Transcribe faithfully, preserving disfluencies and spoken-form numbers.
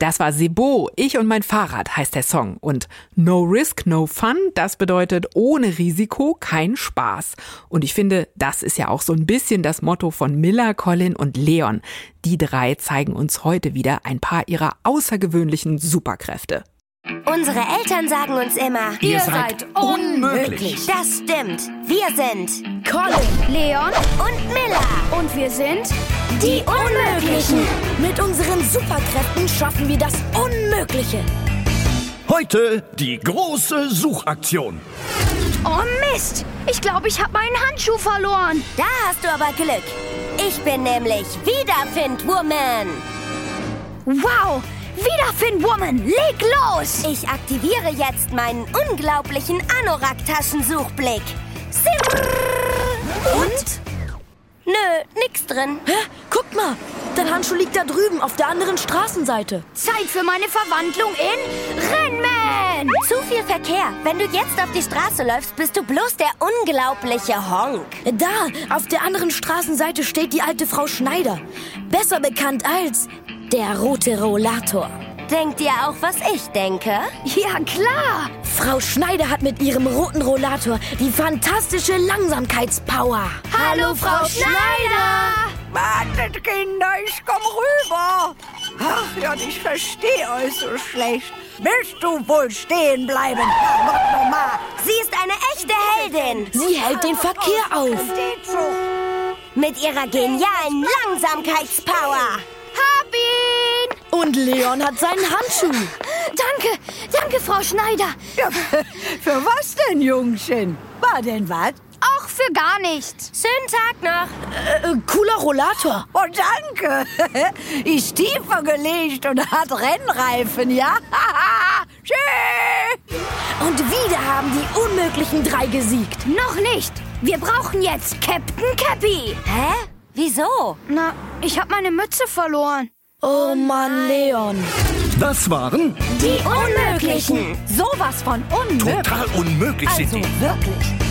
Das war Sebo, Ich und mein Fahrrad heißt der Song. Und No Risk, No Fun, das bedeutet ohne Risiko kein Spaß. Und ich finde, das ist ja auch so ein bisschen das Motto von Milla, Colin und Leon. Die drei zeigen uns heute wieder ein paar ihrer außergewöhnlichen Superkräfte. Unsere Eltern sagen uns immer, ihr seid unmöglich. Das stimmt. Wir sind Colin, Leon und Milla. und wir sind Die Unmöglichen. Mit unseren Superkräften schaffen wir das Unmögliche. Heute die große Suchaktion. Oh Mist, ich glaube, ich habe meinen Handschuh verloren. Da hast du aber Glück. Ich bin nämlich Wiederfindwoman. Wow, Wiederfindwoman, leg los. Ich aktiviere jetzt meinen unglaublichen Anorak-Taschensuchblick. Und? Nö, nix drin. Hä? Guck mal, dein Handschuh liegt da drüben auf der anderen Straßenseite. Zeit für meine Verwandlung in Rennman. Zu viel Verkehr. Wenn du jetzt auf die Straße läufst, bist du bloß der unglaubliche Honk. Da, auf der anderen Straßenseite steht die alte Frau Schneider. Besser bekannt als der rote Rollator. Denkt ihr auch, was ich denke? Ja, klar. Frau Schneider hat mit ihrem roten Rollator die fantastische Langsamkeitspower. Hallo, Frau Schneider. Wartet, Kinder, ich komm rüber. Ach ja, ich verstehe euch so schlecht. Willst du wohl stehen bleiben? Herrgott, nochmal. Sie ist eine echte Heldin. Sie hält den Verkehr auf. Steht so. Mit ihrer genialen Langsamkeitspower. Hab ihn. Und Leon hat seinen Handschuh. Danke, danke, Frau Schneider. Ja, für, für was denn, Jungchen? War denn was? Auch für gar nichts. Schönen Tag noch. Äh, cooler Rollator. Oh, danke. Ist tiefer gelegt und hat Rennreifen, ja? Schön. Und wieder haben die unmöglichen drei gesiegt. Noch nicht. Wir brauchen jetzt Captain Cappy. Hä? Wieso? Na, ich habe meine Mütze verloren. Oh Mann, Leon. Das waren Die Unmöglichen. Sowas von unmöglich. total unmöglich sind Also die. wirklich.